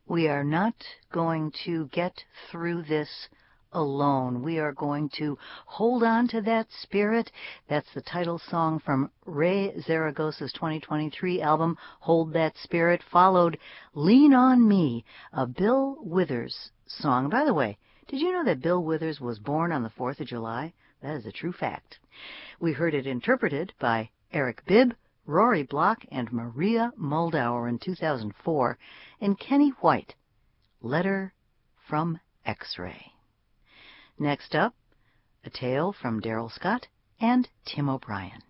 We are not going to get through this alone. We are going to hold on to that spirit. That's the title song from Ray Zaragoza's 2023 album, Hold That Spirit, followed Lean on Me, a Bill Withers song. By the way, did you know that Bill Withers was born on the 4th of July? That is a true fact. We heard it interpreted by Eric Bibb, Rory Block, and Maria Muldaur in 2004, and Kenny White, Letter from X-Ray. Next up, a tale from Daryl Scott and Tim O'Brien.